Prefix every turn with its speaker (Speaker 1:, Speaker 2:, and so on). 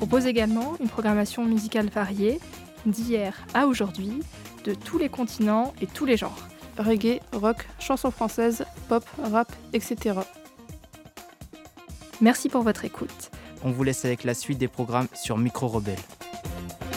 Speaker 1: propose également une programmation musicale variée, d'hier à aujourd'hui, de tous les continents et tous les genres.
Speaker 2: Reggae, rock, chansons françaises, pop, rap, etc.
Speaker 1: Merci pour votre écoute.
Speaker 3: On vous laisse avec la suite des programmes sur Micro Rebelle.